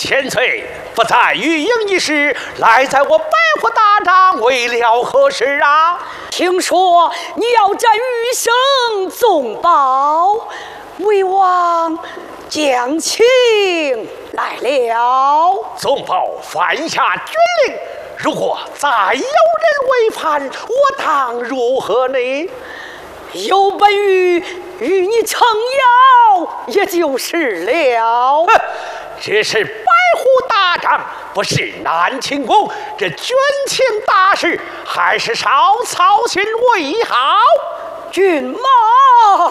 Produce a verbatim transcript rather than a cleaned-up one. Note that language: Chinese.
千岁不在御营一事，来在我百户大帐为了何事啊？ 听说你要斩余生纵宝，魏王将请来了。 纵宝犯下军令，如果再有人违反，我当如何呢？ 有本于与你撑腰，也就是了。 哼，这是百户大帐，不是南清宫，这军情大事还是少操心为好。 骏马